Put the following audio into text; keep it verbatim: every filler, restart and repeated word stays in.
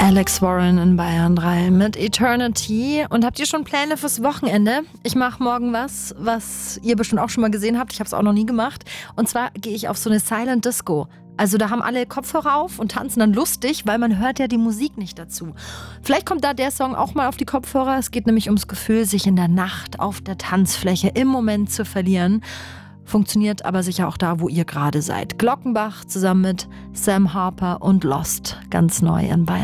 Alex Warren in Bayern drei mit Eternity. Und habt ihr schon Pläne fürs Wochenende? Ich mache morgen was, was ihr bestimmt auch schon mal gesehen habt. Ich habe es auch noch nie gemacht. Und zwar gehe ich auf so eine Silent Disco. Also da haben alle Kopfhörer auf und tanzen dann lustig, weil man hört ja die Musik nicht dazu. Vielleicht kommt da der Song auch mal auf die Kopfhörer. Es geht nämlich ums Gefühl, sich in der Nacht auf der Tanzfläche im Moment zu verlieren. Funktioniert aber sicher auch da, wo ihr gerade seid. Glockenbach zusammen mit Sam Harper und Lost, ganz neu in Bayern.